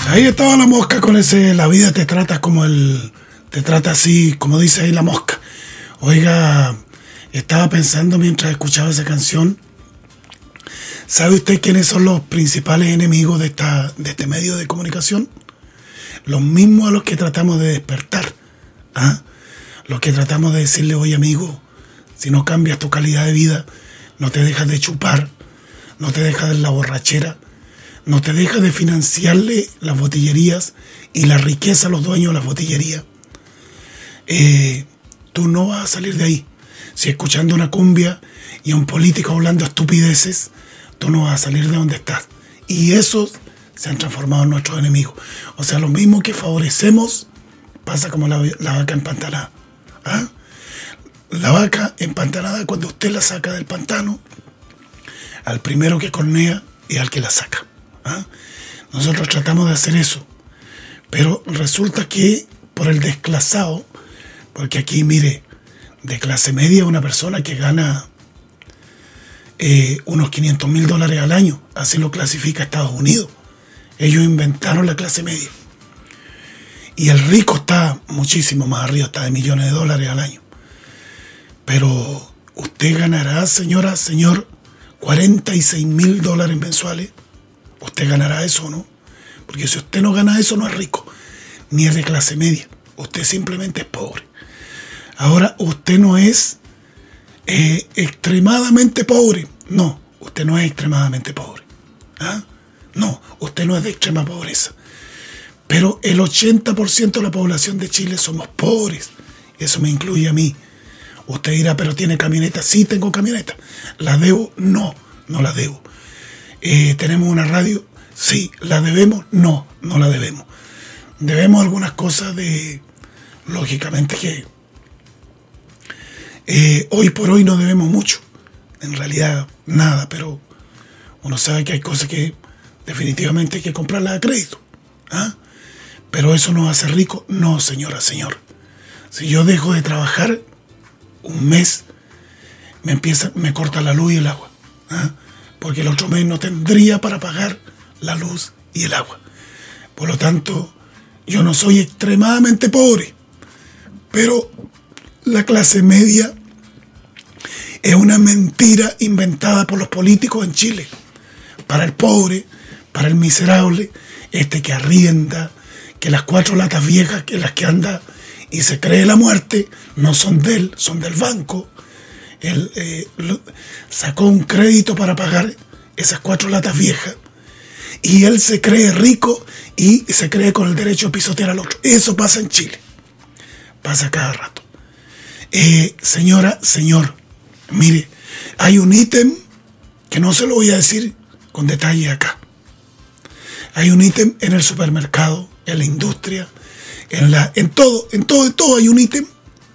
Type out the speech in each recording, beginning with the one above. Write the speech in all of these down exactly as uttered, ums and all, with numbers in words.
Ahí estaba la mosca con ese, la vida te trata como el, te trata así, como dice ahí la mosca. Oiga, estaba pensando mientras escuchaba esa canción, ¿sabe usted quiénes son los principales enemigos de esta, de este medio de comunicación? Los mismos a los que tratamos de despertar, ¿ah? Los que tratamos de decirle, oye amigo, si no cambias tu calidad de vida, no te dejas de chupar, no te dejas de la borrachera, no te dejas de financiarle las botillerías y la riqueza a los dueños de las botillerías, eh, tú no vas a salir de ahí. Si escuchando una cumbia y a un político hablando estupideces, tú no vas a salir de donde estás. Y esos se han transformado en nuestros enemigos. O sea, lo mismo que favorecemos pasa como la, la vaca empantanada. ¿Ah? La vaca empantanada, cuando usted la saca del pantano, al primero que cornea y al que la saca. ¿Ah? Nosotros tratamos de hacer eso, pero resulta que por el desclasado, porque aquí, mire, de clase media una persona que gana eh, unos quinientos mil dólares al año, así lo clasifica Estados Unidos. Ellos inventaron la clase media. Y el rico está muchísimo más arriba, está de millones de dólares al año. Pero usted ganará, señora, señor, cuarenta y seis mil dólares mensuales. ¿Usted ganará eso o no? Porque si usted no gana eso, no es rico, ni es de clase media. Usted simplemente es pobre. Ahora, usted no es eh, extremadamente pobre. No, usted no es extremadamente pobre. ¿Ah? No, usted no es de extrema pobreza. Pero el ochenta por ciento de la población de Chile somos pobres. Eso me incluye a mí. Usted dirá, pero ¿tiene camioneta? Sí, tengo camioneta. ¿La debo? No, no la debo. Eh, ¿Tenemos una radio? Sí. ¿La debemos? No, no la debemos. Debemos algunas cosas de... Lógicamente que... Eh, hoy por hoy no debemos mucho. En realidad, nada, pero... Uno sabe que hay cosas que definitivamente hay que comprarlas a crédito. ¿Ah? ¿Pero eso nos hace rico? No, señora, señor. Si yo dejo de trabajar un mes, me empieza, me corta la luz y el agua. ¿Ah? Porque el otro mes no tendría para pagar la luz y el agua. Por lo tanto, yo no soy extremadamente pobre, pero la clase media es una mentira inventada por los políticos en Chile. Para el pobre, para el miserable, este que arrienda, que las cuatro latas viejas que las que anda y se cree la muerte, no son de él, son del banco. Él eh, lo, sacó un crédito para pagar esas cuatro latas viejas y él se cree rico y se cree con el derecho de pisotear al otro. Eso pasa en Chile, pasa cada rato. Eh, señora, señor, mire, hay un ítem que no se lo voy a decir con detalle acá. Hay un ítem en el supermercado, en la industria, en la, en todo, en todo, en todo hay un ítem.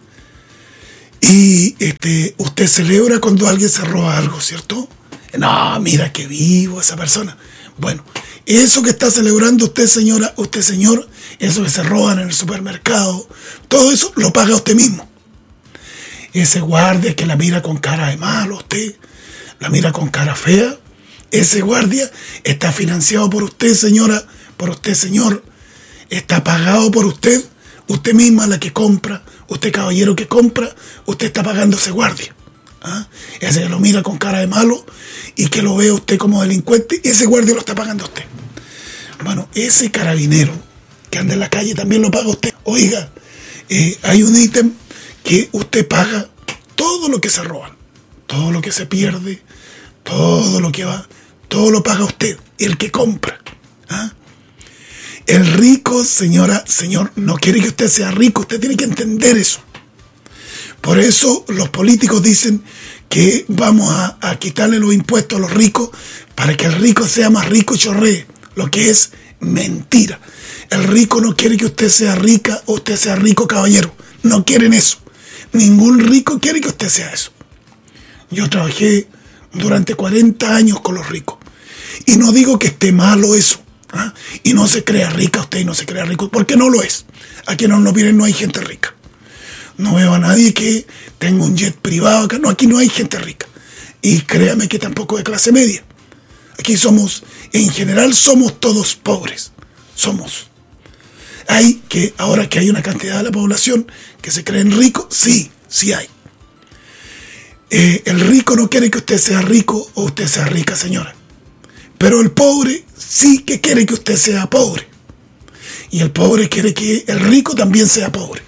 Y este, usted celebra cuando alguien se roba algo, ¿cierto? No, mira qué vivo esa persona. Bueno, eso que está celebrando usted, señora, usted, señor, eso que se roban en el supermercado, todo eso lo paga usted mismo. Ese guardia que la mira con cara de malo, usted la mira con cara fea, ese guardia está financiado por usted, señora, por usted, señor, está pagado por usted, usted misma la que compra, usted caballero que compra, usted está pagando ese guardia. ¿Ah? Ese que lo mira con cara de malo y que lo ve usted como delincuente, ese guardia lo está pagando usted. Bueno, ese carabinero que anda en la calle también lo paga usted. Oiga, eh, hay un ítem que usted paga todo lo que se roban, todo lo que se pierde, todo lo que va, todo lo paga usted, el que compra. ¿Ah? El rico, señora, señor, no quiere que usted sea rico, usted tiene que entender eso. Por eso los políticos dicen que vamos a, a quitarle los impuestos a los ricos para que el rico sea más rico y chorree, lo que es mentira. El rico no quiere que usted sea rica o usted sea rico, caballero. No quieren eso. Ningún rico quiere que usted sea eso. Yo trabajé durante cuarenta años con los ricos y no digo que esté malo eso. ¿Ah? Y no se crea rica usted y no se crea rico, porque no lo es. Aquí no, no, miren, no hay gente rica. No veo a nadie que tenga un jet privado acá. No, aquí no hay gente rica. Y créame que tampoco de clase media. Aquí somos, en general, somos todos pobres. somos. Hay que, ahora que hay una cantidad de la población que se creen ricos, sí, sí hay. Eh, el rico no quiere que usted sea rico o usted sea rica, señora. Pero el pobre sí que quiere que usted sea pobre. Y el pobre quiere que el rico también sea pobre.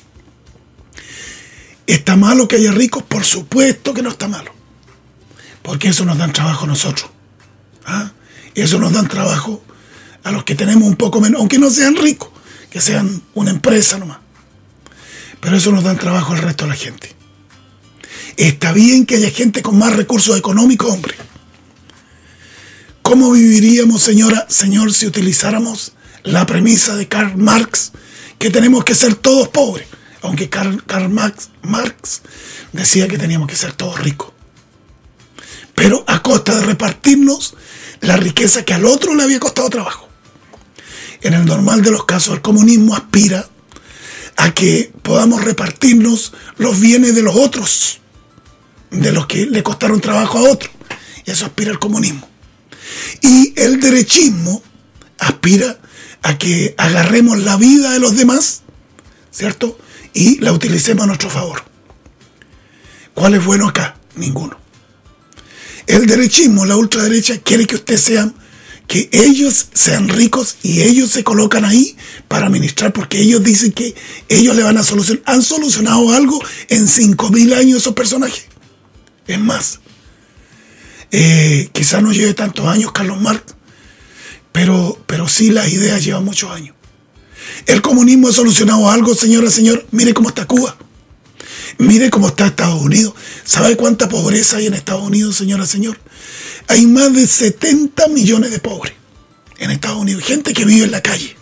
¿Está malo que haya ricos? Por supuesto que no está malo. Porque eso nos da trabajo a nosotros. ¿Ah? Eso nos da trabajo a los que tenemos un poco menos, aunque no sean ricos, que sean una empresa nomás. Pero eso nos da trabajo al resto de la gente. Está bien que haya gente con más recursos económicos, hombre. ¿Cómo viviríamos, señora, señor, si utilizáramos la premisa de Karl Marx, que tenemos que ser todos pobres? Aunque Karl, Karl Marx, Marx decía que teníamos que ser todos ricos. Pero a costa de repartirnos la riqueza que al otro le había costado trabajo. En el normal de los casos, el comunismo aspira a que podamos repartirnos los bienes de los otros, de los que le costaron trabajo a otros. Y eso aspira al comunismo. Y el derechismo aspira a que agarremos la vida de los demás, ¿cierto? Y la utilicemos a nuestro favor. ¿Cuál es bueno acá? Ninguno. El derechismo, la ultraderecha, quiere que usted sea, que ellos sean ricos y ellos se colocan ahí para administrar, porque ellos dicen que ellos le van a solucionar. ¿Han solucionado algo en cinco mil años esos personajes? Es más, eh, quizás no lleve tantos años Carlos Marx, pero, pero sí las ideas llevan muchos años. ¿El comunismo ha solucionado algo, señora, señor? Mire cómo está Cuba. Mire cómo está Estados Unidos. ¿Sabe cuánta pobreza hay en Estados Unidos, señora, señor? Hay más de setenta millones de pobres en Estados Unidos. Gente que vive en la calle.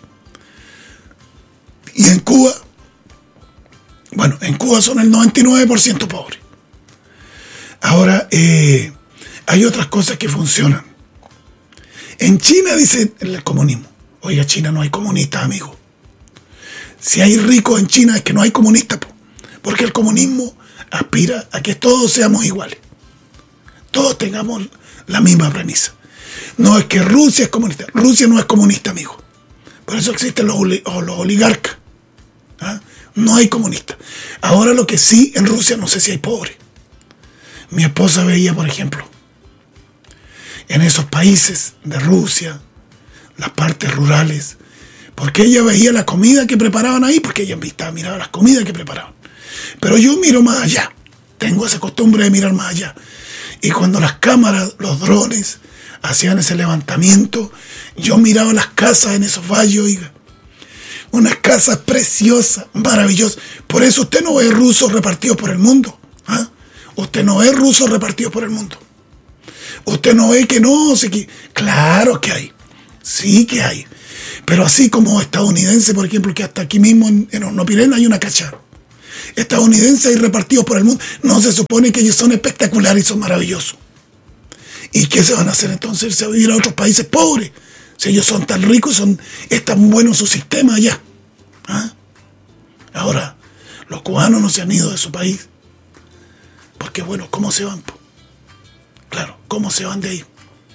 Y en Cuba, bueno, en Cuba son el noventa y nueve por ciento pobres. Ahora, eh, hay otras cosas que funcionan. En China, dice el comunismo. Oiga, China no hay comunistas, amigo. Si hay ricos en China es que no hay comunistas, porque el comunismo aspira a que todos seamos iguales. Todos tengamos la misma premisa. No es que Rusia es comunista. Rusia no es comunista, amigo. Por eso existen los, los oligarcas. ¿Ah? No hay comunistas. Ahora lo que sí, en Rusia no sé si hay pobres. Mi esposa veía, por ejemplo, en esos países de Rusia, las partes rurales, porque ella veía la comida que preparaban ahí, porque ella miraba las comidas que preparaban. Pero yo miro más allá, tengo esa costumbre de mirar más allá. Y cuando las cámaras, los drones, hacían ese levantamiento, yo miraba las casas en esos valles, oiga, unas casas preciosas, maravillosas. Por eso usted no ve rusos repartidos por el mundo. ¿Ah? Usted no ve rusos repartidos por el mundo. Usted no ve que no, sé que, claro que hay, sí que hay. Pero así como estadounidense, por ejemplo, que hasta aquí mismo en, en Hornopirén hay una cachara. Estadounidenses hay repartidos por el mundo. No se supone que ellos son espectaculares y son maravillosos. ¿Y qué se van a hacer entonces? ¿Se van a vivir a otros países pobres? Si ellos son tan ricos, son, es tan bueno su sistema allá. ¿Ah? Ahora, los cubanos no se han ido de su país. Porque bueno, ¿cómo se van? Claro, ¿cómo se van de ahí?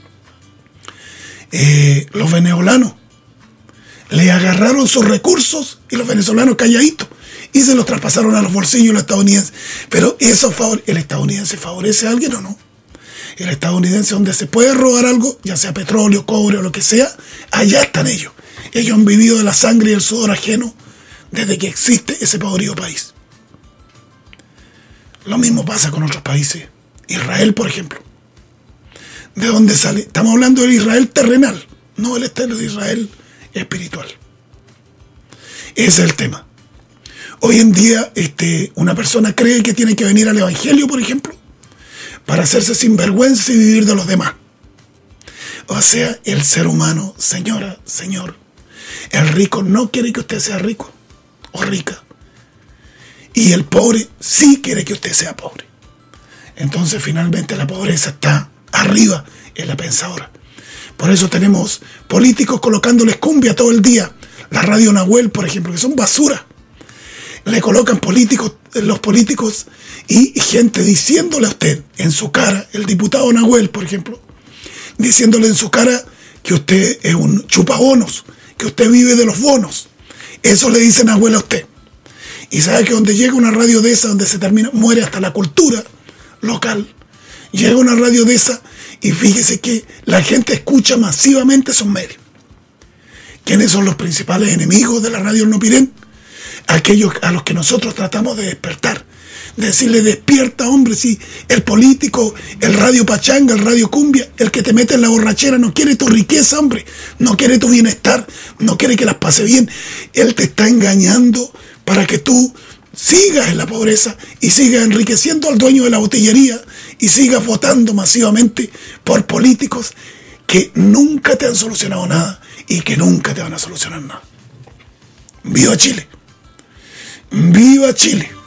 Eh, los venezolanos le agarraron sus recursos y los venezolanos calladitos y se los traspasaron a los bolsillos de los estadounidenses. Pero eso favor, ¿el estadounidense favorece a alguien o no? El estadounidense, donde se puede robar algo, ya sea petróleo, cobre o lo que sea, allá están ellos. Ellos han vivido de la sangre y el sudor ajeno desde que existe ese podrido país. Lo mismo pasa con otros países. Israel, por ejemplo. ¿De dónde sale? Estamos hablando del Israel terrenal, no del estilo de Israel espiritual. Ese es el tema. Hoy en día, este, una persona cree que tiene que venir al Evangelio, por ejemplo, para hacerse sinvergüenza y vivir de los demás. O sea, el ser humano, señora, señor, el rico no quiere que usted sea rico o rica. Y el pobre sí quiere que usted sea pobre. Entonces, finalmente, la pobreza está arriba en la pensadora. Por eso tenemos políticos colocándoles cumbia todo el día. La radio Nahuel, por ejemplo, que son basura. Le colocan políticos, los políticos y gente diciéndole a usted en su cara, el diputado Nahuel, por ejemplo, diciéndole en su cara que usted es un chupabonos, que que usted vive de los bonos. Eso le dicen abuela a usted. Y sabe que donde llega una radio de esa, donde se termina, muere hasta la cultura local. Llega una radio de esa y fíjese que la gente escucha masivamente esos medios. ¿Quiénes son los principales enemigos de la radio Hornopiren? Aquellos a los que nosotros tratamos de despertar. De decirle, despierta, hombre, si el político, el radio pachanga, el radio cumbia, el que te mete en la borrachera no quiere tu riqueza, hombre, no quiere tu bienestar, no quiere que las pase bien. Él te está engañando para que tú sigas en la pobreza y sigas enriqueciendo al dueño de la botillería y sigas votando masivamente por políticos que nunca te han solucionado nada y que nunca te van a solucionar nada. ¡Viva Chile! ¡Viva Chile!